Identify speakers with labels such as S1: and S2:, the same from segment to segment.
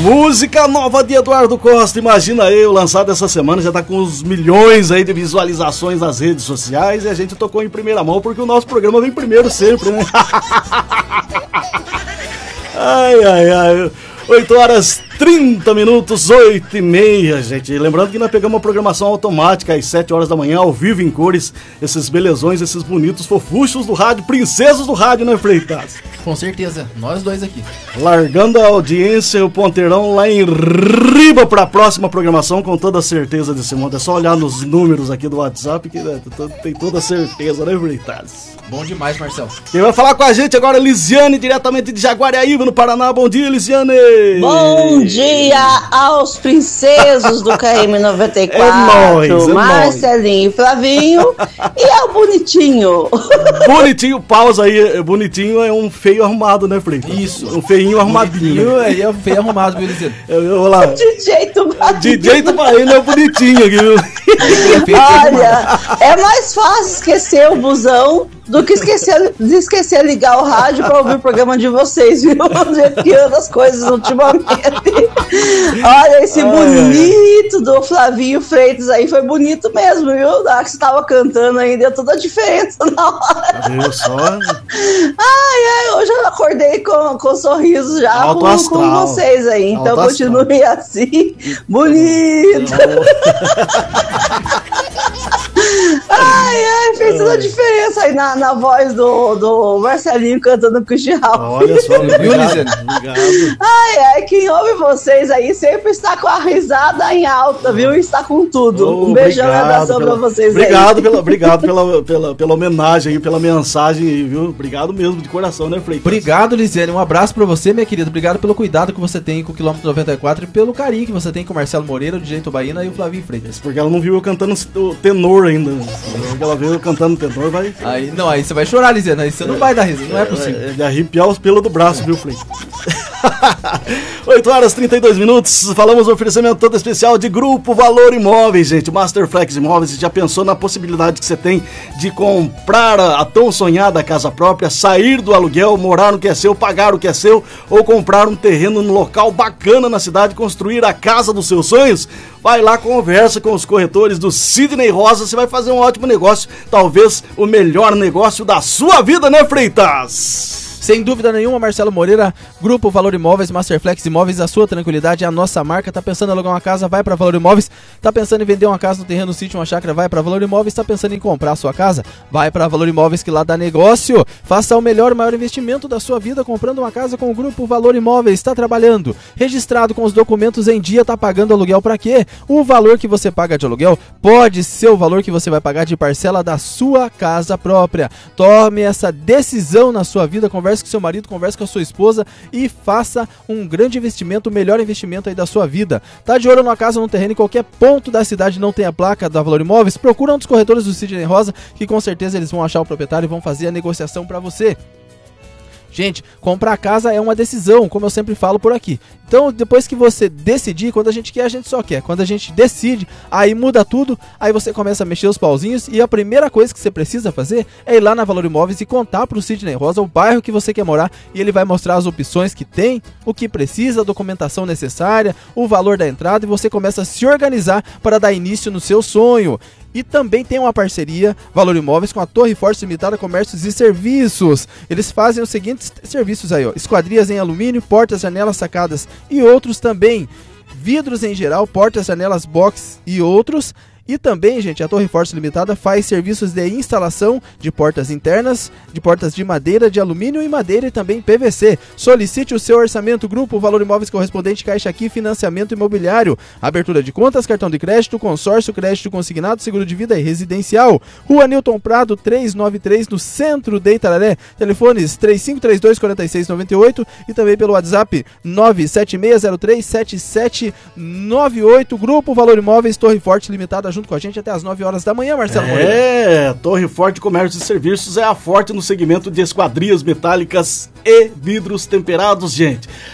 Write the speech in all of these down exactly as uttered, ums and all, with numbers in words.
S1: Música nova de Eduardo Costa, imagina eu, lançado essa semana, já tá com uns milhões aí de visualizações nas redes sociais e a gente tocou em primeira mão porque o nosso programa vem primeiro sempre, né? Ai, ai, ai. oito horas trinta minutos, oito e meia, gente. Lembrando que nós pegamos uma programação automática às sete horas da manhã, ao vivo em cores. Esses belezões, esses bonitos fofuchos do rádio, princesas do rádio, né, Freitas?
S2: Com certeza, nós dois aqui.
S1: Largando a audiência, o ponteirão lá em riba para a próxima programação, com toda a certeza desse mundo. É só olhar nos números aqui do WhatsApp que né, tem toda a certeza, né, Freitas?
S2: Bom demais, Marcelo.
S1: Quem vai falar com a gente agora é Lisiane, diretamente de Jaguariaíba, no Paraná. Bom dia, Lisiane!
S3: Bom dia aos princesos do K M noventa e quatro,
S1: é nóis, é
S3: Marcelinho e Flavinho, e ao Bonitinho.
S1: Bonitinho, pausa aí, bonitinho é um feio arrumado, né, Freitas?
S2: Isso.
S1: Um feinho arrumadinho.
S2: Aí é um feio arrumado, viu, Lisiane?
S1: Eu, eu vou lá.
S3: D J Tubarino.
S1: D J Tubarino é o bonitinho aqui, viu?
S3: Olha, é mais fácil esquecer o busão do que esquecer, de esquecer ligar o rádio pra ouvir o programa de vocês, viu? Do jeito que anda as coisas ultimamente. Olha, esse ai, bonito ai. do Flavinho Freitas aí foi bonito mesmo, viu? Na hora que você tava cantando aí, deu toda a diferença na hora.
S1: Viu só?
S3: Ai, ai, hoje eu acordei com, com sorriso já com, com vocês aí. Então continue assim, bonito. Ai, ai, fez toda a diferença aí na, na voz do, do Marcelinho cantando com o Chiral.
S1: Olha só, viu, Lisiane? Obrigado.
S3: Ai, ai, quem ouve vocês aí sempre está com a risada em alta, viu? E está com tudo. Oh, um beijão e um abração
S1: pela,
S3: pra vocês
S1: obrigado
S3: aí.
S1: Pela, obrigado pela, pela, pela homenagem aí, pela mensagem aí, viu? Obrigado mesmo, de coração, né, Freitas?
S2: Obrigado, Lisiane. Um abraço pra você, minha querida. Obrigado pelo cuidado que você tem com o quilômetro noventa e quatro e pelo carinho que você tem com o Marcelo Moreira, o D J Tubarino e o Flavinho Freitas.
S1: Porque ela não viu eu cantando o tenor ainda. Porque ela viu eu cantando tenor, vai...
S2: Aí, não, aí você vai chorar, Lisiane. Aí você não vai dar risada, não é possível.
S1: É, é de arrepiar os pelos do braço, viu, Freitas? oito horas e trinta e dois minutos, falamos do oferecimento todo especial de Grupo Valor Imóveis, gente. Masterflex Imóveis, você já pensou na possibilidade que você tem de comprar a, a tão sonhada casa própria, sair do aluguel, morar no que é seu, pagar o que é seu, ou comprar um terreno num local bacana na cidade, construir a casa dos seus sonhos? Vai lá, conversa com os corretores do Sidney Rosa, você vai fazer um ótimo negócio, talvez o melhor negócio da sua vida, né, Freitas?
S2: Sem dúvida nenhuma, Marcelo Moreira, Grupo Valor Imóveis, Masterflex Imóveis, a sua tranquilidade é a nossa marca. Tá pensando em alugar uma casa, vai para Valor Imóveis. Tá pensando em vender uma casa no terreno, no sítio, uma chácara, vai para Valor Imóveis. Tá pensando em comprar a sua casa, vai para Valor Imóveis, que lá dá negócio. Faça o melhor, o maior investimento da sua vida comprando uma casa com o Grupo Valor Imóveis. Está trabalhando, registrado com os documentos em dia, tá pagando aluguel para quê? O valor que você paga de aluguel pode ser o valor que você vai pagar de parcela da sua casa própria. Tome essa decisão na sua vida, converse com seu marido, converse com a sua esposa e faça um grande investimento, o melhor investimento aí da sua vida. Tá de olho numa casa, num terreno em qualquer ponto da cidade, não tem a placa da Valor Imóveis? Procura um dos corretores do Sidney Rosa, que com certeza eles vão achar o proprietário e vão fazer a negociação para você. Gente, comprar casa é uma decisão, como eu sempre falo por aqui. Então, depois que você decidir, quando a gente quer, a gente só quer. Quando a gente decide, aí muda tudo, aí você começa a mexer os pauzinhos e a primeira coisa que você precisa fazer é ir lá na Valor Imóveis e contar para o Sidney Rosa o bairro que você quer morar e ele vai mostrar as opções que tem, o que precisa, a documentação necessária, o valor da entrada e você começa a se organizar para dar início no seu sonho. E também tem uma parceria Valor Imóveis com a Torre Forte Limitada Comércios e Serviços. Eles fazem os seguintes serviços aí, ó: esquadrias em alumínio, portas, janelas, sacadas e outros também. Vidros em geral, portas, janelas, box e outros. E também, gente, a Torre Forte Limitada faz serviços de instalação de portas internas, de portas de madeira, de alumínio e madeira e também P V C. Solicite o seu orçamento. Grupo Valor Imóveis correspondente Caixa Aqui, financiamento imobiliário, abertura de contas, cartão de crédito, consórcio, crédito consignado, seguro de vida e residencial. Rua Newton Prado, trezentos e noventa e três, no centro de Itararé. Telefones três cinco três dois, quatro seis nove oito e também pelo WhatsApp nove sete seis zero três, sete sete nove oito. Grupo Valor Imóveis, Torre Forte Limitada, junto com a gente até as nove horas da manhã, Marcelo Moreira.
S1: É, Torre Forte Comércio e Serviços é a forte no segmento de esquadrias metálicas e vidros temperados, gente.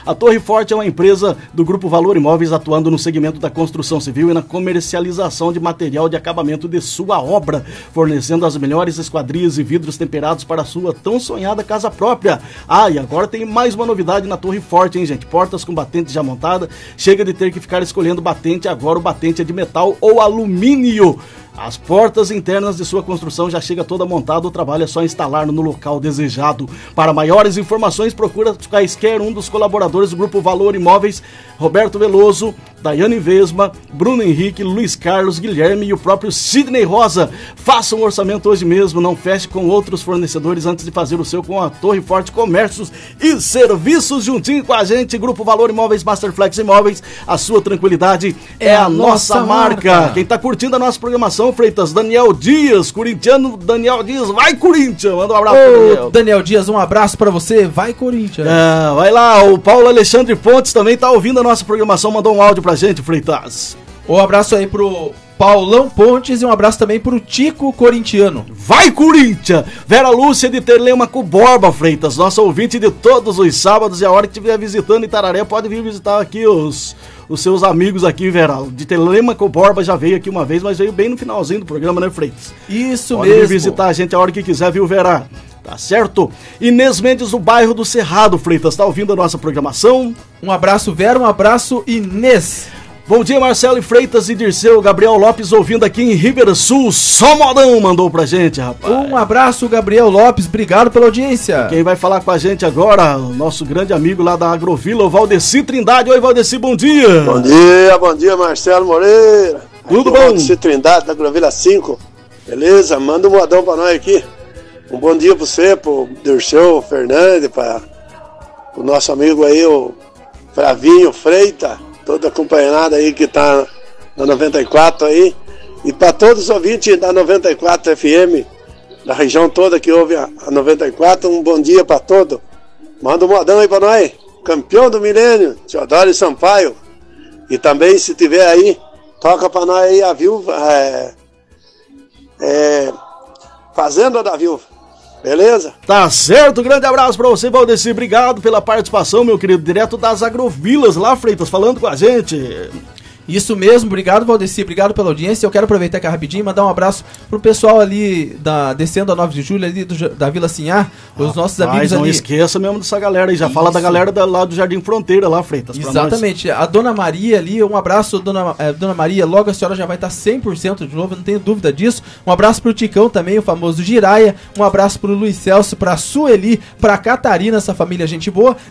S1: A Torre Forte é uma empresa do Grupo Valor Imóveis atuando no segmento da construção civil e na comercialização de material de acabamento de sua obra, fornecendo as melhores esquadrias e vidros temperados para a sua tão sonhada casa própria. Ah, e agora tem mais uma novidade na Torre Forte, hein, gente? Portas com batente já montada. Chega de ter que ficar escolhendo batente, agora o batente é de metal ou alumínio. As portas internas de sua construção já chega toda montada, o trabalho é só instalar no local desejado. Para maiores informações, procura quaisquer um dos colaboradores do Grupo Valor Imóveis, Roberto Veloso, Daiane Vesma, Bruno Henrique, Luiz Carlos, Guilherme e o próprio Sidney Rosa. Faça um orçamento hoje mesmo, não feche com outros fornecedores antes de fazer o seu com a Torre Forte Comércios e Serviços, juntinho com a gente. Grupo Valor Imóveis, Masterflex Imóveis, a sua tranquilidade é, é a nossa, nossa marca. marca. Quem está curtindo a nossa programação, Freitas, Daniel Dias, corintiano Daniel Dias, vai Corinthians, manda um abraço
S2: Ô,
S1: pro Daniel.
S2: Daniel Dias, um abraço pra você, vai Corinthians.
S1: É, vai lá, o Paulo Alexandre Pontes também tá ouvindo a nossa programação, mandou um áudio pra gente, Freitas.
S2: Um abraço aí pro Paulão Pontes e um abraço também pro Tico corintiano.
S1: Vai Corinthians! Vera Lúcia de Telêmaco Borba, Freitas, nossa ouvinte de todos os sábados, e a hora que estiver visitando Itararé, pode vir visitar aqui os... os seus amigos aqui, Vera, de Telêmaco Borba, já veio aqui uma vez, mas veio bem no finalzinho do programa, né, Freitas?
S2: Isso
S1: Pode
S2: mesmo.
S1: Pode vir visitar a gente a hora que quiser, viu, Vera? Tá certo? Inês Mendes do bairro do Cerrado, Freitas, tá ouvindo a nossa programação?
S2: Um abraço, Vera, um abraço, Inês.
S1: Bom dia, Marcelo e Freitas e Dirceu, Gabriel Lopes ouvindo aqui em Ribeira Sul, só modão mandou pra gente, rapaz.
S2: Um abraço, Gabriel Lopes, obrigado pela audiência.
S1: Quem vai falar com a gente agora, o nosso grande amigo lá da Agrovila, o Valdeci Trindade. Oi, Valdeci, bom dia.
S4: Bom dia, bom dia, Marcelo Moreira.
S1: Tudo
S4: aqui
S1: bom?
S4: Valdeci Trindade, da Agrovila cinco, beleza? Manda um modão pra nós aqui. Um bom dia pra você, pro Dirceu Fernandes, pra o nosso amigo aí, o Flavinho Freita, toda a companheirada aí que tá na noventa e quatro aí, e para todos os ouvintes da noventa e quatro F M, da região toda que ouve a, a noventa e quatro, um bom dia para todos. Manda um modão aí para nós, campeão do milênio, Teodoro Sampaio, e também se tiver aí, toca para nós aí a viúva, é, é, Fazenda da Viúva. Beleza?
S1: Tá certo, grande abraço pra você, Valdeci, obrigado pela participação, meu querido, direto das Agrovilas lá, Freitas, falando com a gente.
S2: Isso mesmo, obrigado, Valdeci, obrigado pela audiência. Eu quero aproveitar aqui rapidinho e mandar um abraço pro pessoal ali, da, descendo a nove de julho, ali do, da Vila Sinhá, os Rapaz, nossos amigos
S1: não
S2: ali.
S1: Não esqueça mesmo dessa galera aí, já Isso. fala da galera da, lá do Jardim Fronteira, lá, Freitas.
S2: Exatamente, a Dona Maria ali, um abraço, Dona, eh, Dona Maria, logo a senhora já vai estar cem por cento de novo, não tenho dúvida disso. Um abraço pro Ticão também, o famoso Giraia, um abraço pro Luiz Celso, pra Sueli, pra Catarina, essa família gente boa,